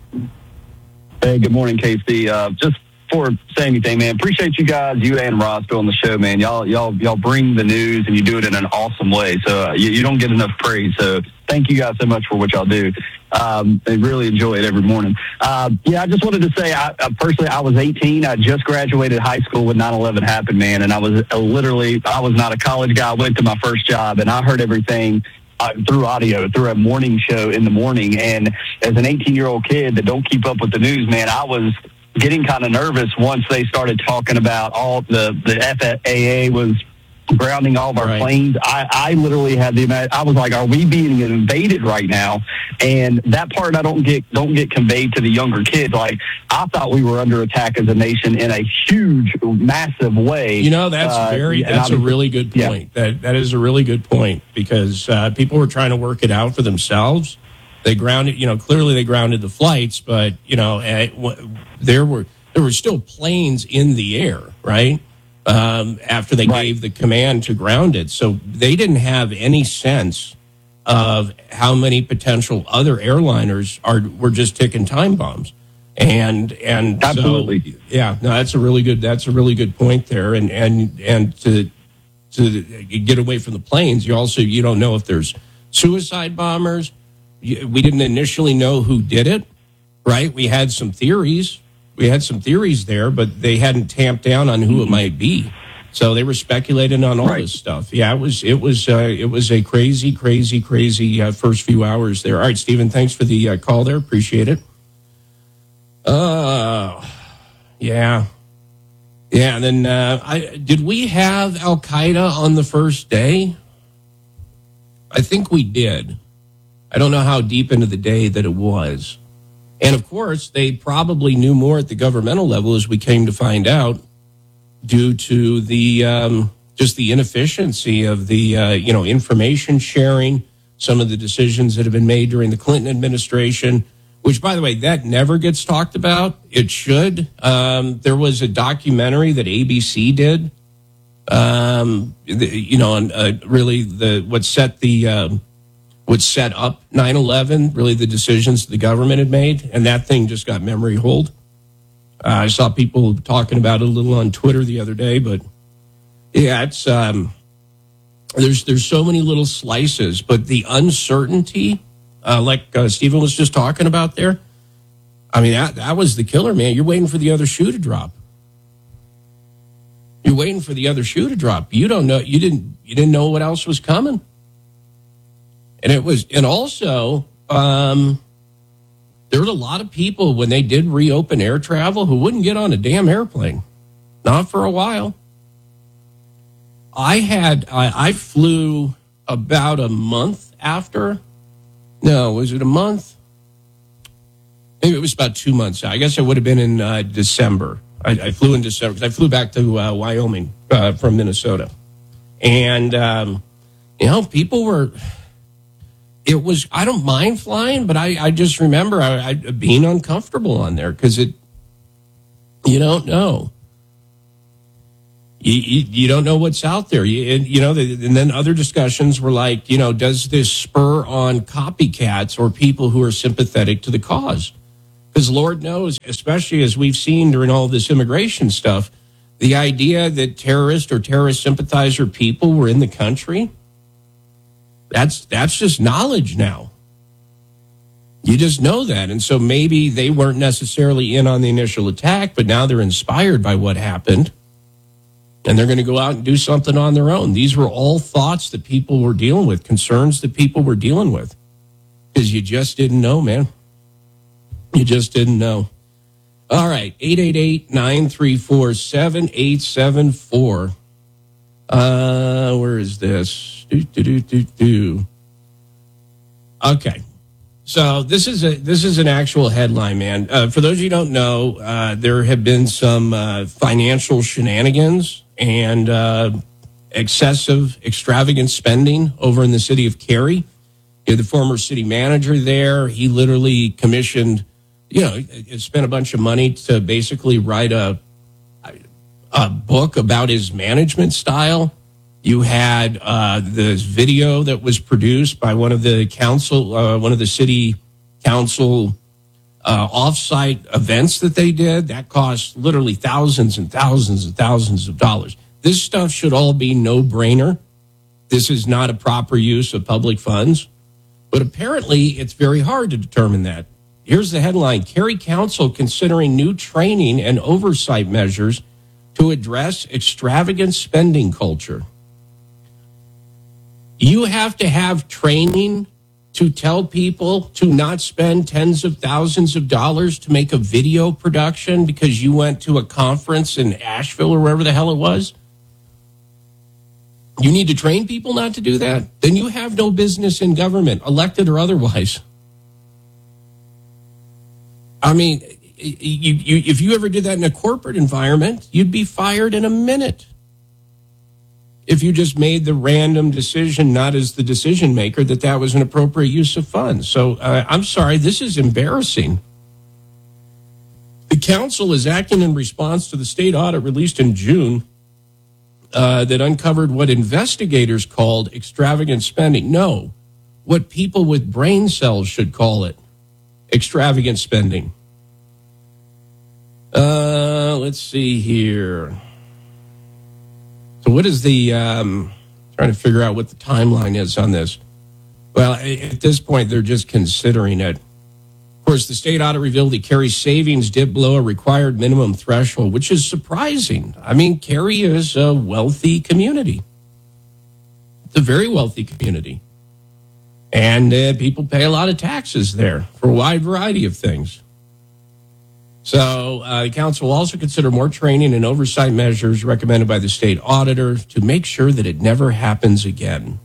Hey, good morning, K C. Uh, just before saying anything, man, appreciate you guys, you and Ross, on the show, man. Y'all, y'all, y'all bring the news and you do it in an awesome way. So uh, you, you don't get enough praise. So thank you guys so much for what y'all do. Um, I really enjoy it every morning. Uh, yeah, I just wanted to say, I, I personally, I was eighteen. I just graduated high school when nine eleven happened, man. And I was uh, literally, I was not a college guy. I went to my first job and I heard everything uh, through audio, through a morning show in the morning. And as an eighteen-year-old kid that don't keep up with the news, man, I was getting kind of nervous once they started talking about all the, the F A A was grounding all of our right. planes. I, I literally had the, I was like, are we being invaded right now? And that part I don't get, don't get conveyed to the younger kids. Like, I thought we were under attack as a nation in a huge, massive way. You know, that's uh, very, that's a really good point. Yeah. That, that is a really good point because uh, people were trying to work it out for themselves. They grounded, you know, clearly they grounded the flights, but, you know, uh, there were, there were still planes in the air, right? Um, after they right. gave the command to ground it. So they didn't have any sense of how many potential other airliners are were just ticking time bombs. And and Absolutely. so yeah, no, that's a really good that's a really good point there. And and and to to get away from the planes, you also you don't know if there's suicide bombers. We didn't initially know who did it, right? We had some theories. We had some theories there, but they hadn't tamped down on who it might be. So they were speculating on all right. this stuff. Yeah, it was it was uh, it was a crazy, crazy, crazy uh, first few hours there. All right, Stephen, thanks for the uh, call there. Appreciate it. Uh, yeah, yeah. And then uh, I did we have Al Qaeda on the first day? I think we did. I don't know how deep into the day that it was. And, of course, they probably knew more at the governmental level, as we came to find out, due to the um, just the inefficiency of the, uh, you know, information sharing, some of the decisions that have been made during the Clinton administration, which, by the way, that never gets talked about. It should. Um, there was a documentary that A B C did, um, the, you know, on uh, really the what set the... Uh, would set up nine eleven, really the decisions the government had made, and that thing just got memory hold. Uh, I saw people talking about it a little on Twitter the other day, but yeah, it's um, there's there's so many little slices, but the uncertainty, uh, like uh, Stephen was just talking about there, I mean, that, that was the killer, man. You're waiting for the other shoe to drop. You're waiting for the other shoe to drop. You don't know. You didn't. You didn't know what else was coming. And it was, and also, um, there was a lot of people when they did reopen air travel who wouldn't get on a damn airplane, not for a while. I had, I, I flew about a month after. No, was it a month? Maybe it was about two months. I guess it would have been in uh, December. I, I flew in December because I flew back to uh, Wyoming uh, from Minnesota, and um, you know, people were. It was, I don't mind flying, but I, I just remember I, I being uncomfortable on there because it, You don't know. You, you, you don't know what's out there. You, and, you know, the, and then other discussions were like, you know, does this spur on copycats or people who are sympathetic to the cause? Because Lord knows, especially as we've seen during all this immigration stuff, the idea that terrorist or terrorist sympathizer people were in the country, that's that's just knowledge now. You just know that. And so maybe they weren't necessarily in on the initial attack, but now they're inspired by what happened. And they're going to go out and do something on their own. These were all thoughts that people were dealing with, concerns that people were dealing with. Because you just didn't know, man. You just didn't know. All right, eight eight eight, nine three four, seven eight seven four. Uh, where is this? Do, do, do, do, do. Okay. So this is a this is an actual headline, man. Uh, for those of you who don't know, uh, there have been some uh, financial shenanigans and uh, excessive, extravagant spending over in the city of Cary. You're the former city manager there. He literally commissioned, you know, spent a bunch of money to basically write a a book about his management style. You had uh, this video that was produced by one of the council, uh, one of the city council uh, off-site events that they did. That cost literally thousands and thousands and thousands of dollars. This stuff should all be no-brainer. This is not a proper use of public funds. But apparently, it's very hard to determine that. Here's the headline: Cary Council considering new training and oversight measures to address extravagant spending culture. You have to have training to tell people to not spend tens of thousands of dollars to make a video production because you went to a conference in Asheville or wherever the hell it was. You need to train people not to do that? Then you have no business in government, elected or otherwise. I mean, you, you, if you ever did that in a corporate environment, you'd be fired in a minute. If you just made the random decision, not as the decision maker, that that was an appropriate use of funds. So uh, I'm sorry, this is embarrassing. The council is acting in response to the state audit released in June uh, that uncovered what investigators called extravagant spending. No, what people with brain cells should call it, extravagant spending. Uh, let's see here. So what is the, um, trying to figure out what the timeline is on this. Well, at this point, they're just considering it. Of course, the state audit revealed that Cary's savings did below a required minimum threshold, which is surprising. I mean, Cary is a wealthy community. It's a very wealthy community. And uh, people pay a lot of taxes there for a wide variety of things. So uh, the council will also consider more training and oversight measures recommended by the state auditor to make sure that it never happens again.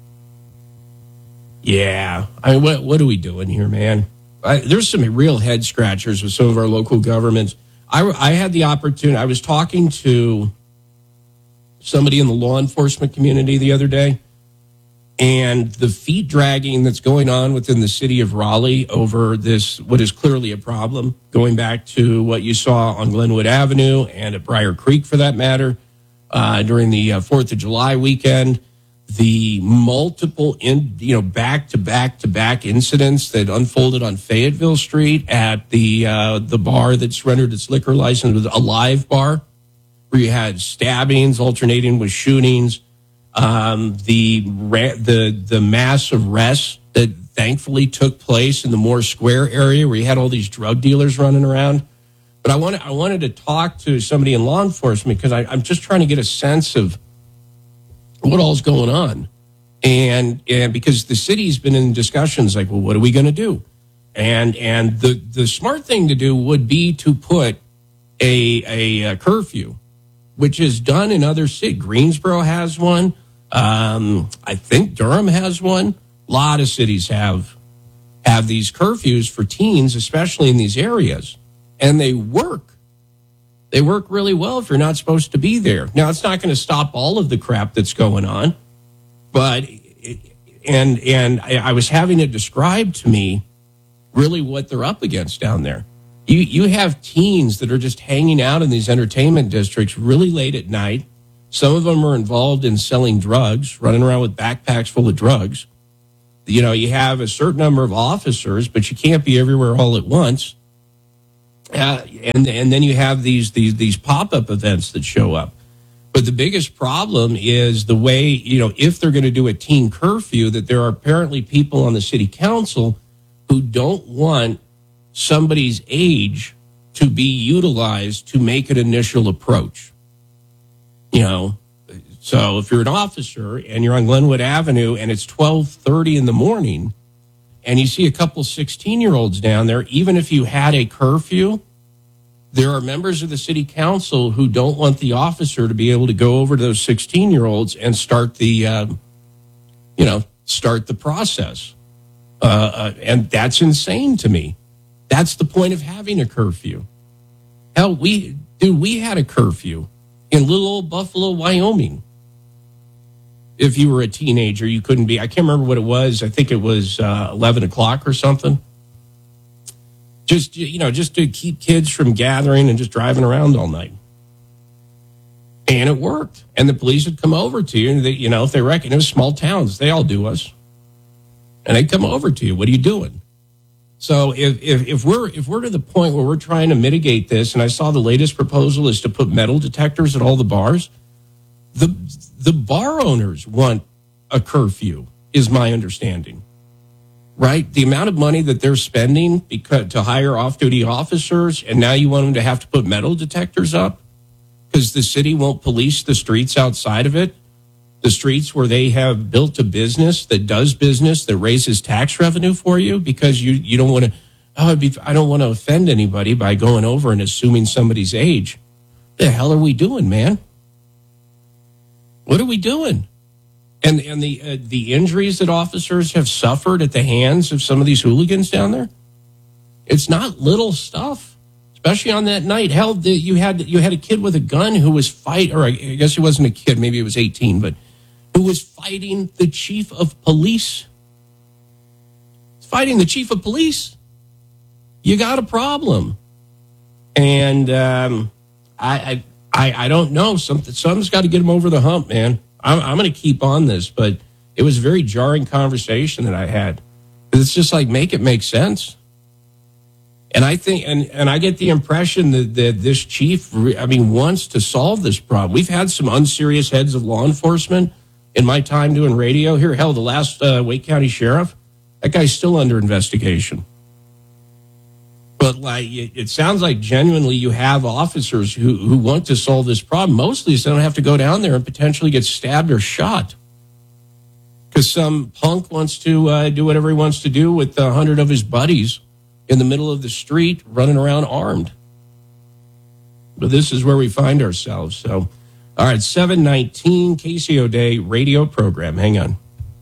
Yeah. I mean, what, what are we doing here, man? I, there's some real head scratchers with some of our local governments. I, I had the opportunity, I was talking to somebody in the law enforcement community the other day, and the feet dragging that's going on within the city of Raleigh over this, what is clearly a problem, going back to what you saw on Glenwood Avenue and at Briar Creek, for that matter, uh, during the uh, fourth of July weekend, the multiple, in, you know, back-to-back-to-back incidents that unfolded on Fayetteville Street at the uh, the bar that surrendered its liquor license, was a live bar, where you had stabbings alternating with shootings. Um, the the the mass arrests that thankfully took place in the Moore Square area, where you had all these drug dealers running around. But I wanted I wanted to talk to somebody in law enforcement because I'm just trying to get a sense of what all's going on, and and because the city's been in discussions like, well, what are we going to do? And and the the smart thing to do would be to put a a, a curfew, which is done in other cities. Greensboro has one. Um, I think Durham has one. A lot of cities have have these curfews for teens, especially in these areas. And they work. They work really well if you're not supposed to be there. Now, it's not going to stop all of the crap that's going on. But, and and I was having it described to me really what they're up against down there. You you have teens that are just hanging out in these entertainment districts really late at night. Some of them are involved in selling drugs, running around with backpacks full of drugs. You know, you have a certain number of officers, but you can't be everywhere all at once. Uh, and and then you have these these these pop-up events that show up. But the biggest problem is the way, you know, if they're going to do a teen curfew, that there are apparently people on the city council who don't want somebody's age to be utilized to make an initial approach. You know, so if you're an officer and you're on Glenwood Avenue and it's twelve thirty in the morning and you see a couple sixteen-year-olds down there, even if you had a curfew, there are members of the city council who don't want the officer to be able to go over to those sixteen-year-olds and start the, uh, you know, start the process. Uh, uh, and that's insane to me. That's the point of having a curfew. Hell, we, dude, we had a curfew in little old Buffalo, Wyoming. If you were a teenager, you couldn't be. I can't remember what it was. I think it was uh, eleven o'clock or something. Just, you know, just to keep kids from gathering and just driving around all night. And it worked. And the police would come over to you. And they, you know, if they reckon it was small towns, they all do us. And they'd come over to you. What are you doing? So if, if, if we're if we're to the point where we're trying to mitigate this, and I saw the latest proposal is to put metal detectors at all the bars, the the bar owners want a curfew, is my understanding. Right? The amount of money that they're spending because, to hire off-duty officers, and now you want them to have to put metal detectors up because the city won't police the streets outside of it, the streets where they have built a business that does business, that raises tax revenue for you because you, you don't want to, oh, I'd be, I don't want to offend anybody by going over and assuming somebody's age. What the hell are we doing, man? What are we doing? And and the uh, the injuries that officers have suffered at the hands of some of these hooligans down there, it's not little stuff, especially on that night. Hell, the, you had you had a kid with a gun who was fight, or I guess he wasn't a kid, maybe he was eighteen, but who was fighting the chief of police. Fighting the chief of police. You got a problem, and um, I, I I I don't know. Something something's got to get him over the hump, man. I'm, I'm going to keep on this, but it was a very jarring conversation that I had. It's just like, make it make sense. And I think, and, and I get the impression that, that this chief, I mean, wants to solve this problem. We've had some unserious heads of law enforcement in my time doing radio here. Hell, the last uh, Wake County sheriff, that guy's still under investigation. But like, it sounds like genuinely you have officers who, who want to solve this problem, mostly so they don't have to go down there and potentially get stabbed or shot. Because some punk wants to uh, do whatever he wants to do with a hundred of his buddies in the middle of the street running around armed. But this is where we find ourselves. So, all right, seven nineteen, Casey O'Day radio program. Hang on.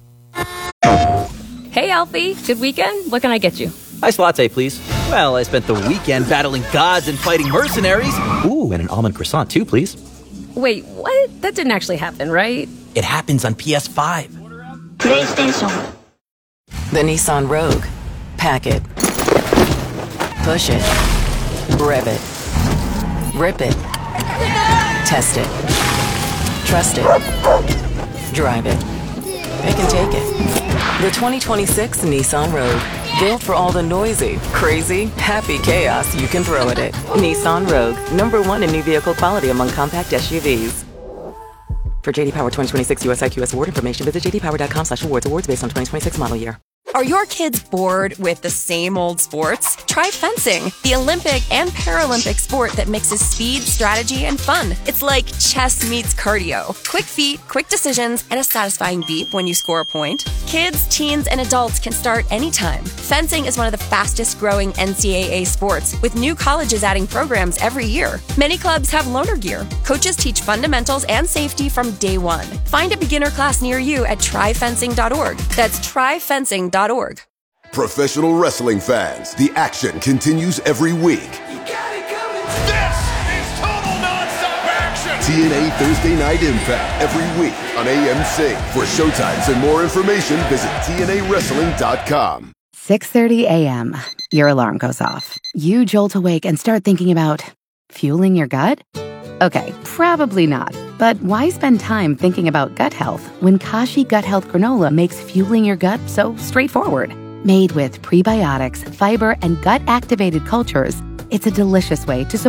Hey, Alfie. Good weekend? What can I get you? Iced latte, please. Well, I spent the weekend battling gods and fighting mercenaries. Ooh, and an almond croissant, too, please. Wait, what? That didn't actually happen, right? It happens on P S five. PlayStation. The Nissan Rogue. Pack it. Push it. Rev it. Rip it. Test it. Trust it. Drive it. Pick and take it. The twenty twenty-six Nissan Rogue. Built for all the noisy, crazy, happy chaos you can throw at it. Nissan Rogue. Number one in new vehicle quality among compact S U Vs. For J D Power twenty twenty-six U S I Q S award information, visit j d power dot com slash awards. Awards based on twenty twenty-six model year. Are your kids bored with the same old sports? Try fencing, the Olympic and Paralympic sport that mixes speed, strategy, and fun. It's like chess meets cardio. Quick feet, quick decisions, and a satisfying beep when you score a point. Kids, teens, and adults can start anytime. Fencing is one of the fastest growing N C double A sports, with new colleges adding programs every year. Many clubs have loaner gear. Coaches teach fundamentals and safety from day one. Find a beginner class near you at try fencing dot org. That's try fencing dot org. Professional wrestling fans, the action continues every week. This is total nonstop action. T N A Thursday Night Impact every week on A M C. For showtimes and more information, visit T N A wrestling dot com. six thirty a.m. Your alarm goes off. You jolt awake and start thinking about fueling your gut? Okay, probably not. But why spend time thinking about gut health when Kashi Gut Health Granola makes fueling your gut so straightforward? Made with prebiotics, fiber, and gut-activated cultures, it's a delicious way to support